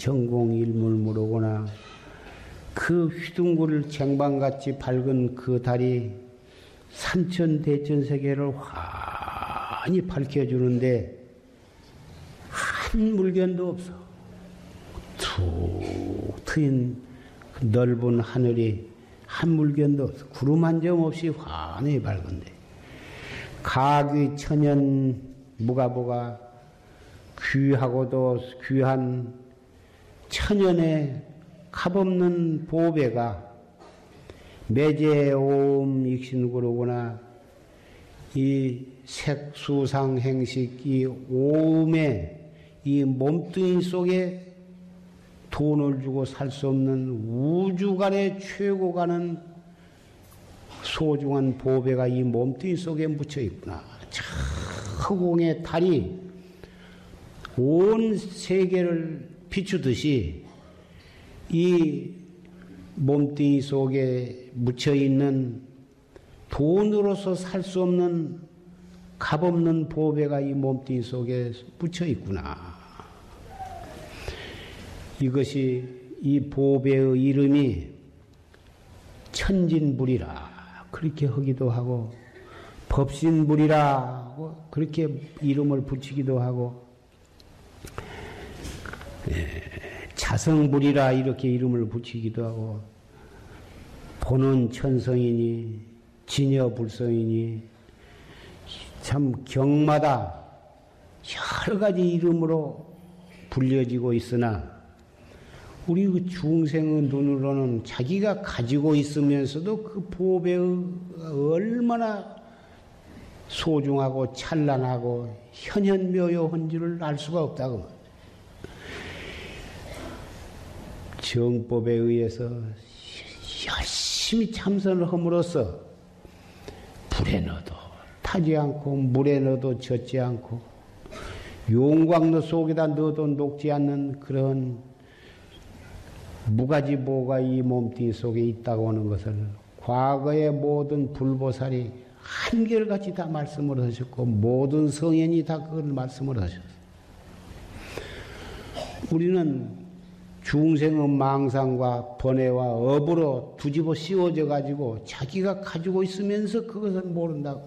전공일물무로구나. 그 휘둥굴 쟁반같이 밝은 그 달이 산천대천세계를 환히 밝혀주는데 한 물견도 없어. 툭 트인 그 넓은 하늘이 한 물견도 없어. 구름 한 점 없이 환히 밝은데 가귀 천연 무가보가 귀하고도 귀한 천연의 값없는 보배가 매제오음 익신구로구나. 이 색수상행식 이 오음의 이 몸뚱이 속에 돈을 주고 살 수 없는 우주간의 최고가는 소중한 보배가 이 몸뚱이 속에 묻혀 있구나. 허공의 달이 온 세계를 비추듯이 이 몸뚱이 속에 묻혀 있는 돈으로서 살 수 없는 값없는 보배가 이 몸뚱이 속에 묻혀 있구나. 이것이 이 보배의 이름이 천진불이라 그렇게 하기도 하고 법신불이라 그렇게 이름을 붙이기도 하고 자성불이라 이렇게 이름을 붙이기도 하고 본은 천성이니 진여불성이니 참 경마다 여러 가지 이름으로 불려지고 있으나 우리 그 중생의 눈으로는 자기가 가지고 있으면서도 그 보배의 얼마나 소중하고 찬란하고 현현묘요한 줄을 알 수가 없다고. 정법에 의해서 열심히 참선을 함으로써 불에 넣어도 타지 않고 물에 넣어도 젖지 않고 용광로 속에다 넣어도 녹지 않는 그런 무가지보가 이 몸뚱이 속에 있다고 하는 것을 과거의 모든 불보살이 한결같이 다 말씀을 하셨고 모든 성현이 다 그걸 말씀을 하셨어요. 우리는 중생의 망상과 번뇌와 업으로 뒤집어 씌워져 가지고 자기가 가지고 있으면서 그것을 모른다고.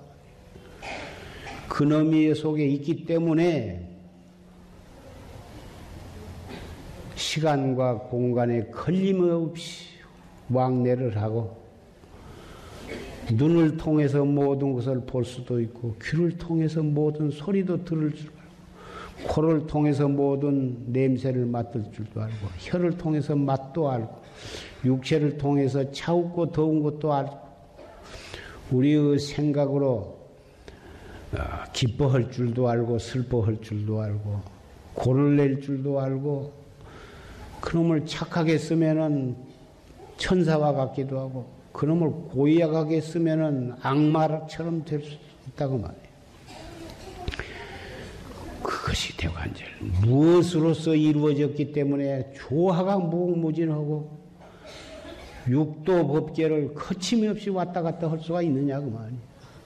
그놈이 속에 있기 때문에 시간과 공간에 걸림없이 왕래를 하고 눈을 통해서 모든 것을 볼 수도 있고 귀를 통해서 모든 소리도 들을 줄 알고 코를 통해서 모든 냄새를 맡을 줄도 알고 혀를 통해서 맛도 알고 육체를 통해서 차갑고 더운 것도 알고 우리의 생각으로 기뻐할 줄도 알고 슬퍼할 줄도 알고 고를 낼 줄도 알고 그놈을 착하게 쓰면은 천사와 같기도 하고 그놈을 고약하게 쓰면은 악마처럼 될 수 있다고 말해요. 그것이 대관절 무엇으로서 이루어졌기 때문에 조화가 무궁무진하고 육도 법계를 거침없이 왔다 갔다 할 수가 있느냐 그 말이에요.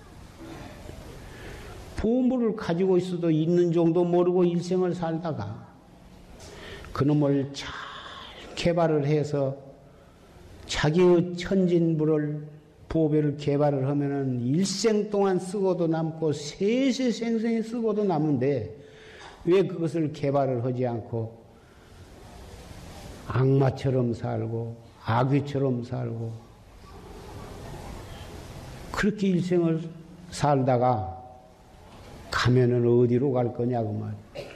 보물을 가지고 있어도 있는 정도 모르고 일생을 살다가 그놈을 잘 개발을 해서 자기의 천진불을 보배를 개발을 하면은 일생 동안 쓰고도 남고 세세생생에 쓰고도 남는데 왜 그것을 개발을 하지 않고 악마처럼 살고 아귀처럼 살고 그렇게 일생을 살다가 가면은 어디로 갈 거냐고 말이에요.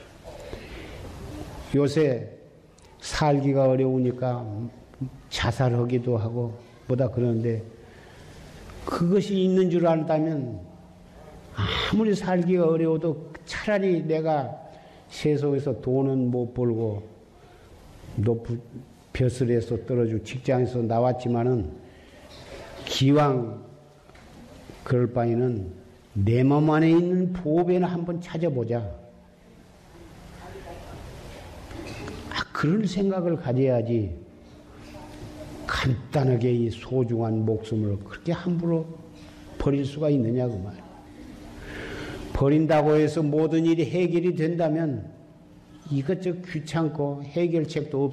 요새 살기가 어려우니까 자살하기도 하고 뭐다 그러는데 그것이 있는 줄 안다면 아무리 살기가 어려워도 차라리 내가 세속에서 돈은 못 벌고 높은 벼슬에서 떨어지고 직장에서 나왔지만은 기왕 그럴 바에는 내 몸 안에 있는 보배나 한번 찾아보자. 그런 생각을 가져야지 간단하게 이 소중한 목숨을 그렇게 함부로 버릴 수가 있느냐고 말이야. 버린다고 해서 모든 일이 해결이 된다면 이것저것 귀찮고 해결책도